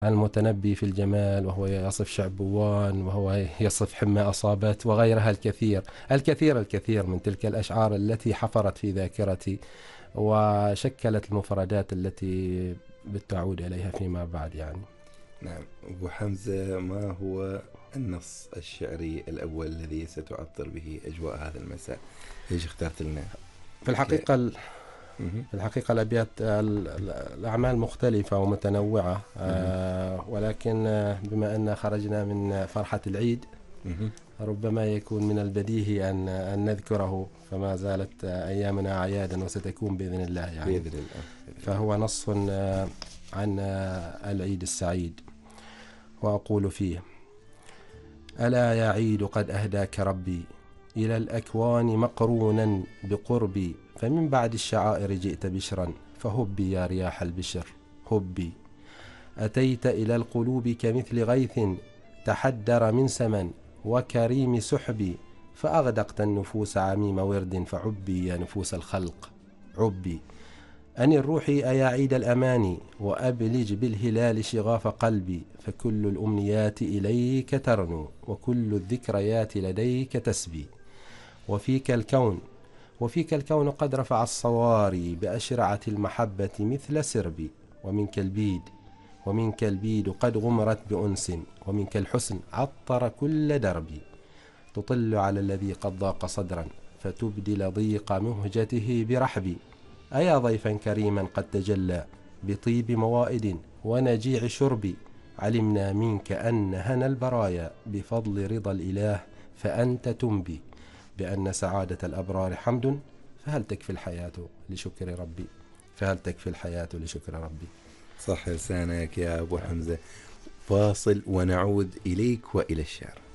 المتنبي في الجمال، وهو يصف شعبوان، وهو يصف حمى أصابت، وغيرها الكثير الكثير من تلك الأشعار التي حفرت في ذاكرتي وشكلت المفردات التي بتعود إليها فيما بعد يعني. نعم. أبو حمزة، ما هو النص الشعري الأول الذي ستعطر به أجواء هذا المساء؟ إيش اخترت لنا؟ في الحقيقة في الحقيقة الأبيات الأعمال مختلفة ومتنوعة، ولكن بما أن خرجنا من فرحة العيد ربما يكون من البديهي أن نذكره، فما زالت أيامنا أعيادا وستكون بإذن الله يعني. بإذن الله. فهو نص عن العيد السعيد، وأقول فيه: ألا يا عيد قد أهداك ربي إلى الأكوان مقرونا بقربي، فمن بعد الشعائر جئت بشرا، فهبي يا رياح البشر هبي. أتيت إلى القلوب كمثل غيث تحدر من سمن وكريم سحبي، فأغدقت النفوس عميم ورد، فعبي يا نفوس الخلق عبي. أني الروحي أيا عيد الأماني، وأبلج بالهلال شغاف قلبي، فكل الأمنيات إليك ترنو، وكل الذكريات لديك تسبي. وفيك الكون قد رفع الصواري بأشرعة المحبة مثل سربي، ومنك البيد قد غمرت بأنس، ومنك الحسن عطر كل دربي. تطل على الذي قد ضاق صدرا، فتبدل ضيق مهجته برحبي. أيا ضيفا كريما قد تجلى بطيب موائد ونجيع شرب، علمنا منك أن هنا البرايا بفضل رضا الإله، فأنت تنبي بأن سعادة الأبرار حمد، فهل تكفي الحياة لشكر ربي؟ صح لسانك يا أبو حمزة. فاصل ونعود إليك وإلى الشعر.